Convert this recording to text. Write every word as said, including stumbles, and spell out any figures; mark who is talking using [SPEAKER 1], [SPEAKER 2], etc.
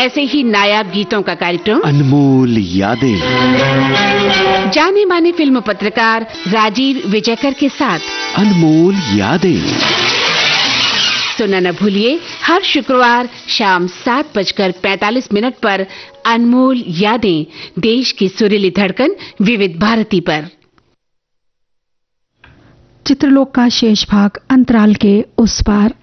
[SPEAKER 1] ऐसे ही नायाब गीतों का कार्यक्रम
[SPEAKER 2] अनमोल यादें,
[SPEAKER 1] जाने माने फिल्म पत्रकार राजीव विजयकर के साथ
[SPEAKER 2] अनमोल यादें।
[SPEAKER 1] सुनना न भूलिए हर शुक्रवार शाम सात बजकर पैंतालीस मिनट पर अनमोल यादें, देश की सुरीली धड़कन विविध भारती पर।
[SPEAKER 3] चित्रलोक का शेष भाग अंतराल के उस पार।